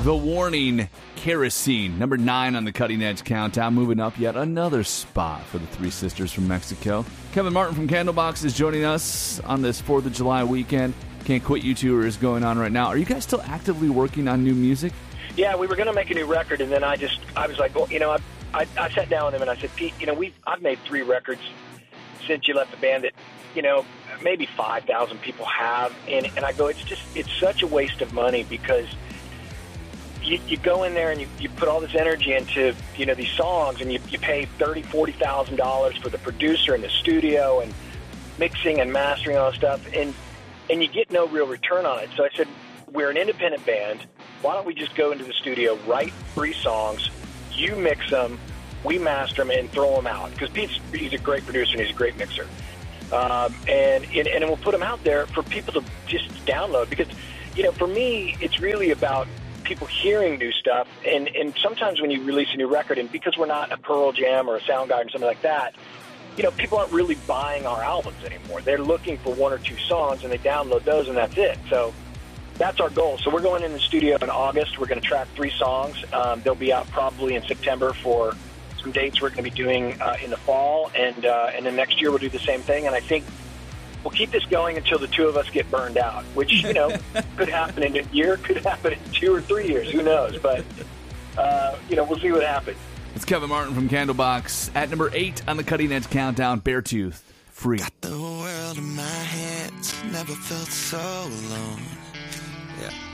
The Warning, Kerosene, number 9 on the Cutting Edge Countdown, moving up yet another spot for the Three Sisters from Mexico. Kevin Martin from Candlebox is joining us on this 4th of July weekend. Can't Quit You tour is going on right now. Are you guys still actively working on new music? Yeah, we were going to make a new record, and then I was like, well, I sat down with him and I said, Pete, I've made 3 records since you left the band that, maybe 5,000 people have, and I go, it's such a waste of money because you go in there and you put all this energy into, these songs, and you pay $30,000, $40,000 for the producer and the studio and mixing and mastering all that stuff, and you get no real return on it. So I said, we're an independent band. Why don't we just go into the studio, write 3 songs, you mix them, we master them, and throw them out? Because he's a great producer and he's a great mixer. And we'll put them out there for people to just download. Because, for me, it's really about people hearing new stuff. And sometimes when you release a new record, and because we're not a Pearl Jam or a Soundgarden or something like that, people aren't really buying our albums anymore. They're looking for 1 or 2 songs, and they download those, and that's it. So that's our goal. So we're going in the studio in August. We're going to track 3 songs. They'll be out probably in September for some dates we're going to be doing in the fall. And then next year we'll do the same thing. And I think we'll keep this going until the 2 of us get burned out, which, could happen in a year, could happen in 2 or 3 years. Who knows? But, we'll see what happens. It's Kevin Martin from Candlebox at number 8 on the Cutting Edge Countdown, Beartooth, Free. Got the world in my hands, never felt so alone. Yeah.